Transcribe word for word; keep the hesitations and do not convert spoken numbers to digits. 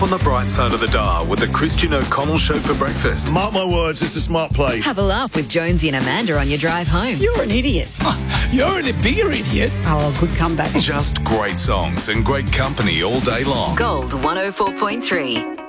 On the bright side of the dial with the Christian O'Connell Show for breakfast. Mark my words, it's a smart play. Have a laugh with Jonesy and Amanda on your drive home. You're an idiot. You're a bigger idiot. Oh, good comeback. Just great songs and great company all day long. Gold one oh four point three.